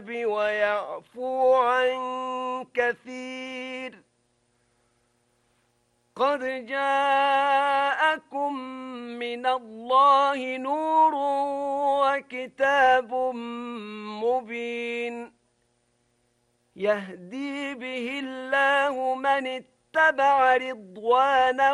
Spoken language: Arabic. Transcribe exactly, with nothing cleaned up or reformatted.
ويعفو عن كثير. قد جاءكم من الله نور وكتاب مبين يهدي به الله من اتبع رضوانه